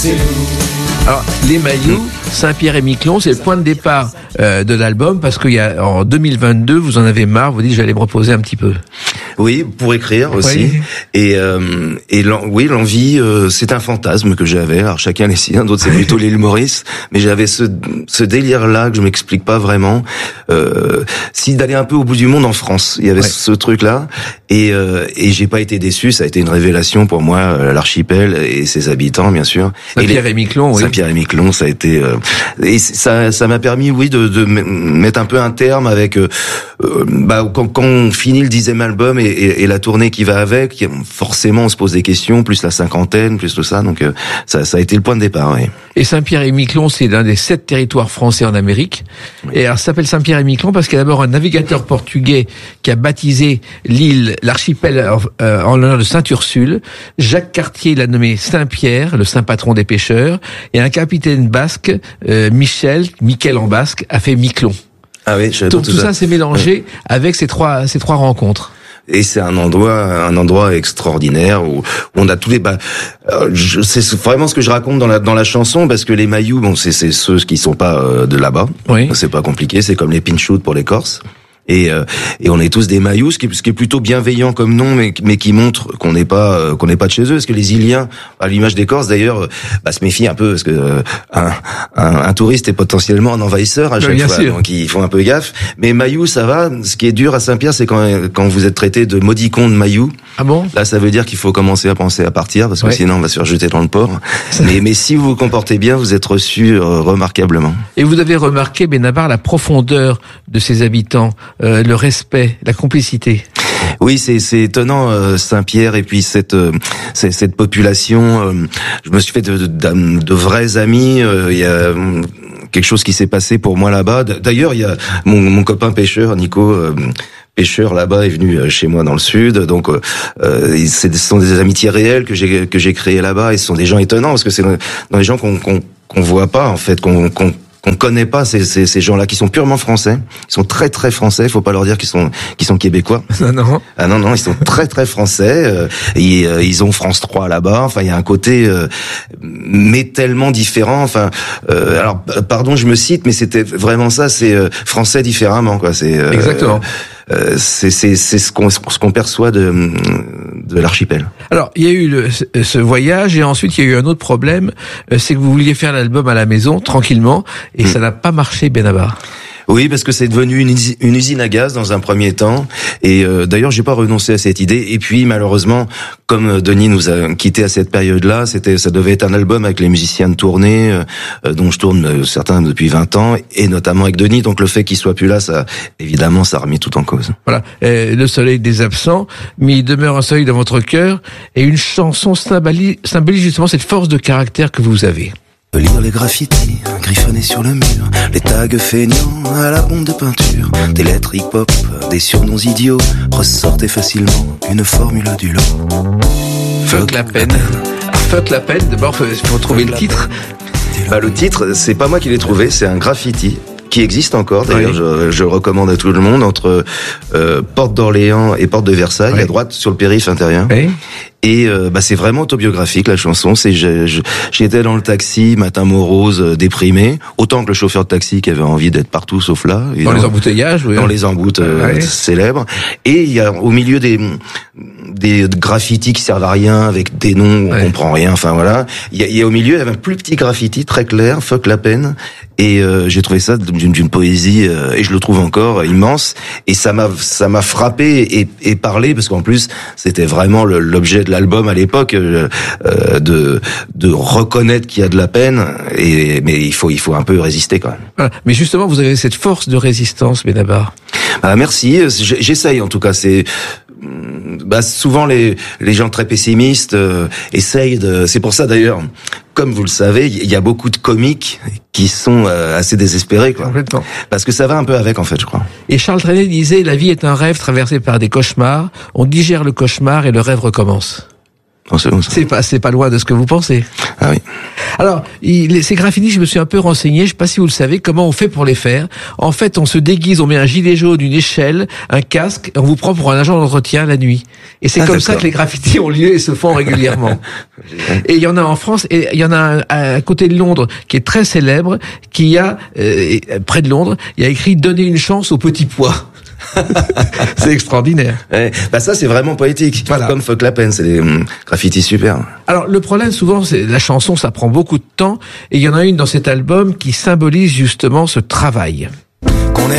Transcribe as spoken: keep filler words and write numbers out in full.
Alors, les Mayous, Saint-Pierre et Miquelon, c'est le point de départ euh, de l'album, parce qu'il y a, en deux mille vingt-deux, vous en avez marre, vous dites j'allais me reposer un petit peu. Oui, pour écrire aussi. Oui. Et, euh, et l'en, oui, l'envie, euh, c'est un fantasme que j'avais. Alors chacun les siens, d'autres c'est plutôt l'île Maurice. Mais j'avais ce, ce délire-là que je m'explique pas vraiment. Euh, si d'aller un peu au bout du monde en France, il y avait ouais. ce truc-là. Et, euh, et j'ai pas été déçu. Ça a été une révélation pour moi, euh, l'archipel et ses habitants, bien sûr. Saint-Pierre et, les, et Miquelon, oui. Saint-Pierre et Miquelon, ça a été. Euh, et ça, ça m'a permis, oui, de, de mettre un peu un terme avec. Euh, euh, bah, quand, quand on finit le dixième album. Et, et, et la tournée qui va avec, forcément on se pose des questions, plus la cinquantaine, plus tout ça, donc euh, ça, ça a été le point de départ. Oui. Et Saint-Pierre et Miquelon, c'est l'un des sept territoires français en Amérique. Oui. Et alors ça s'appelle Saint-Pierre et Miquelon parce qu'il y a d'abord un navigateur portugais qui a baptisé l'île, l'archipel euh, en l'honneur de Sainte Ursule. Jacques Cartier l'a nommé Saint-Pierre, le saint patron des pêcheurs. Et un capitaine basque, euh, Michel, Miquel en basque, a fait Miquelon. Ah oui, je Donc tout ça, ça s'est mélangé oui. avec ces trois ces trois rencontres. Et c'est un endroit, un endroit extraordinaire où on a tous les. Bah, je, c'est vraiment ce que je raconte dans la dans la chanson parce que les Mayous, bon, c'est c'est ceux qui sont pas euh, de là-bas. Oui. C'est pas compliqué, c'est comme les pinchouts pour les Corses. Et, euh, et on est tous des Mayous, ce qui est, ce qui est plutôt bienveillant comme nom, mais, mais qui montre qu'on n'est pas euh, qu'on n'est pas de chez eux. Parce que les Iliens, à l'image des Corses d'ailleurs, bah, se méfient un peu parce que euh, un, un, un touriste est potentiellement un envahisseur à chaque bien fois, sûr. Donc ils font un peu gaffe. Mais Mayous, ça va. Ce qui est dur à Saint-Pierre, c'est quand quand vous êtes traité de maudicon de Mayous. Ah bon? Là, ça veut dire qu'il faut commencer à penser à partir parce que ouais. sinon on va se faire jeter dans le port. mais mais si vous vous comportez bien, vous êtes reçu euh, remarquablement. Et vous avez remarqué, Benabar, la profondeur de ses habitants, euh, le respect, la complicité. Oui, c'est c'est étonnant euh, Saint-Pierre et puis cette euh, cette, cette population. Euh, je me suis fait de de, de, de vrais amis. Il euh, y a euh, quelque chose qui s'est passé pour moi là-bas. D'ailleurs, il y a mon, mon copain pêcheur Nico. Euh, pêcheur là-bas est venu chez moi dans le sud, donc euh, ce sont des amitiés réelles que j'ai que j'ai créées là-bas et ce sont des gens étonnants parce que c'est dans des gens qu'on qu'on qu'on voit pas en fait, qu'on qu'on qu'on connaît pas ces, ces, ces gens-là qui sont purement français, ils sont très très français. Faut pas leur dire qu'ils sont qu'ils sont québécois. Non non. Ah non non, ils sont très très français. Euh, et, euh, ils ont France trois là-bas. Enfin, il y a un côté euh, mais tellement différent. Enfin, euh, alors pardon, je me cite, mais c'était vraiment ça. C'est euh, français différemment quoi. C'est euh, exactement. Euh, c'est c'est c'est ce qu'on ce qu'on perçoit de de l'archipel. Alors, il y a eu le, ce voyage et ensuite il y a eu un autre problème, c'est que vous vouliez faire l'album à la maison tranquillement et mmh. ça n'a pas marché, Benabar. Oui, parce que c'est devenu une, usi- une usine à gaz dans un premier temps. Et euh, d'ailleurs, j'ai pas renoncé à cette idée. Et puis, malheureusement, comme Denis nous a quittés à cette période-là, c'était, ça devait être un album avec les musiciens de tournée, euh, dont je tourne euh, certains depuis vingt ans, et notamment avec Denis. Donc, le fait qu'il soit plus là, ça, évidemment, ça a remis tout en cause. Voilà, euh, le soleil des absents, mais il demeure un soleil dans votre cœur. Et une chanson symbolise, symbolise justement cette force de caractère que vous avez. Lire les graffitis griffonnés sur le mur, les tags feignants à la bombe de peinture, des lettres hip-hop, des surnoms idiots, ressortez facilement une formule du lot. Fuck la peine. Fuck la peine, d'abord il faut trouver le titre. Bah, le titre, c'est pas moi qui l'ai trouvé, c'est un graffiti qui existe encore. D'ailleurs, oui. je, je le recommande à tout le monde, entre euh, Porte d'Orléans et Porte de Versailles, oui. à droite sur le périph' intérieur. Oui. Et euh, bah c'est vraiment autobiographique la chanson. C'est je, je, j'étais dans le taxi, matin morose, euh, déprimé, autant que le chauffeur de taxi qui avait envie d'être partout sauf là. Dans, dans les embouteillages, oui. Dans les emboutes euh, ouais. célèbres. Et il y a au milieu des des graffitis qui servent à rien avec des noms où on ouais. comprend rien. Enfin voilà. Il y a, il y a au milieu il y avait un plus petit graffiti très clair, fuck la peine. Et euh, j'ai trouvé ça d'une, d'une poésie euh, et je le trouve encore immense. Et ça m'a ça m'a frappé et, et parlé parce qu'en plus c'était vraiment le, l'objet de l'album à l'époque euh, de de reconnaître qu'il y a de la peine et mais il faut il faut un peu résister quand même. Voilà. Mais justement vous avez cette force de résistance, Benabar. Ah merci, j'essaye en tout cas. C'est bah souvent les les gens très pessimistes euh, essayent de. C'est pour ça d'ailleurs, comme vous le savez, il y a beaucoup de comiques qui sont euh, assez désespérés quoi. Complètement. Parce que ça va un peu avec en fait, je crois. Et Charles Trenet disait la vie est un rêve traversé par des cauchemars. On digère le cauchemar et le rêve recommence. Oh, c'est bon, ça. C'est pas c'est pas loin de ce que vous pensez. Ah oui. Alors, il, ces graffitis, je me suis un peu renseigné, je sais pas si vous le savez, comment on fait pour les faire. En fait, on se déguise, on met un gilet jaune, une échelle, un casque, et on vous prend pour un agent d'entretien la nuit. Et c'est ah, comme ça que les graffitis ont lieu et se font régulièrement. Et il y en a en France, et il y en a un à côté de Londres qui est très célèbre, qui a, euh, près de Londres, il y a écrit « Donner une chance aux petits pois ». C'est extraordinaire. Ouais, bah ça c'est vraiment poétique. Voilà. Comme Fuck la peine, c'est des hum, graffitis super. Alors le problème souvent, c'est la chanson, ça prend beaucoup de temps, et il y en a une dans cet album qui symbolise justement ce travail. Qu'on ait